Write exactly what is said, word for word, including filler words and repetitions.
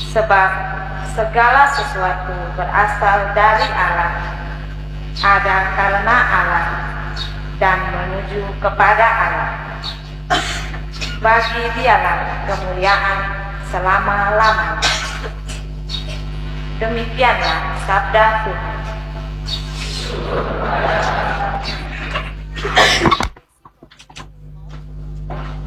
Sebab segala sesuatu berasal dari Allah, ada karena Allah, dan menuju kepada Allah. Bagi Dialah kemuliaan selama-lamanya. Demikianlah sabda Tuhan.